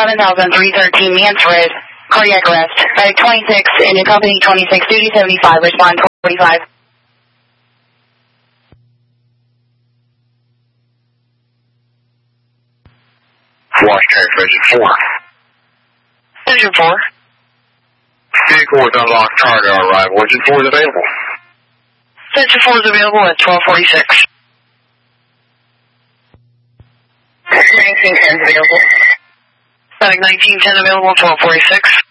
7313 Mansford. Cardiac arrest. Medic 26 in your company 26, duty 75, respond 45. Washington, Engine 4. Engine 4. Vehicle with unlocked cargo arrival. Engine 4 is available. Engine 4 is available at 1246. 1910 is available. Medic 1910 available, 1246.